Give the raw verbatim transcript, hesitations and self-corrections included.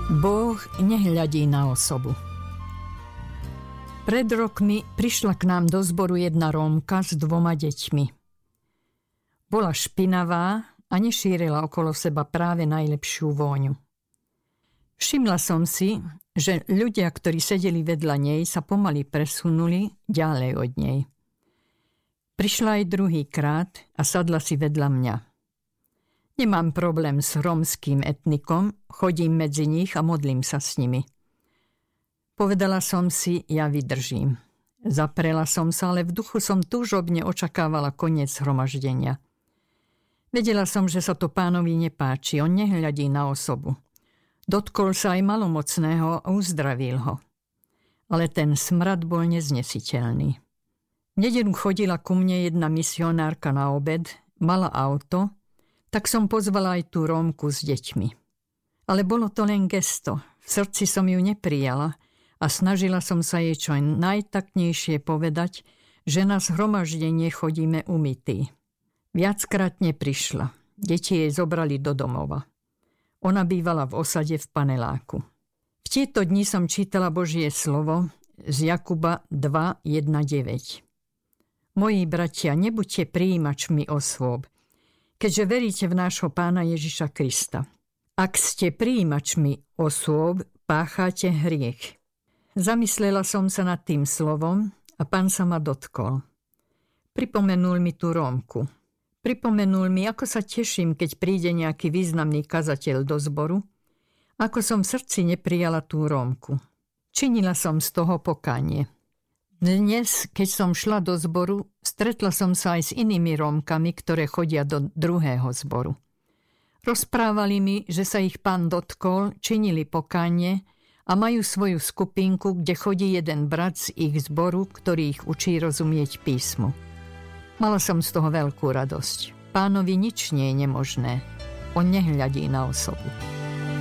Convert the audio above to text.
Boh nehľadí na osobu. Pred rokmi prišla k nám do zboru jedna Rómka s dvoma deťmi. Bola špinavá a nešírila okolo seba práve najlepšiu vôňu. Všimla som si, že ľudia, ktorí sedeli vedľa nej, sa pomaly presunuli ďalej od nej. Prišla aj druhýkrát a sadla si vedľa mňa. Nemám problém s rómskym etnikom, chodím medzi nich a modlím sa s nimi. Povedala som si, ja vydržím. Zaprela som sa, ale v duchu som túžobne očakávala koniec zhromaždenia. Vedela som, že sa to pánovi nepáči, on nehľadí na osobu. Dotkol sa aj malomocného a uzdravil ho. Ale ten smrad bol neznesiteľný. V nedeľu chodila ku mne jedna misionárka na obed, mala auto, tak som pozvala aj tú Rómku s deťmi. Ale bolo to len gesto, v srdci som ju neprijala a snažila som sa jej čo najtaktnejšie povedať, že na zhromaždenie chodíme umytí. Viackrát neprišla, deti jej zobrali do domova. Ona bývala v osade v paneláku. V tieto dni som čítala Božie slovo z Jakuba dva jedna deväť. Moji bratia, nebuďte prijímačmi osôb, keďže veríte v nášho Pána Ježiša Krista. Ak ste prijímačmi osôb, pácháte hriech. Zamyslela som sa nad tým slovom a Pán sa ma dotkol. Pripomenul mi tú Rómku. Pripomenul mi, ako sa teším, keď príde nejaký významný kazateľ do zboru, ako som v srdci neprijala tú Rómku. Činila som z toho pokánie. Dnes, keď som šla do zboru, stretla som sa aj s inými Rómkami, ktoré chodia do druhého zboru. Rozprávali mi, že sa ich Pán dotkol, činili pokánie a majú svoju skupinku, kde chodí jeden brat z ich zboru, ktorý ich učí rozumieť písmu. Mala som z toho veľkú radosť. Pánovi nič nie je nemožné. On nehľadí na osobu.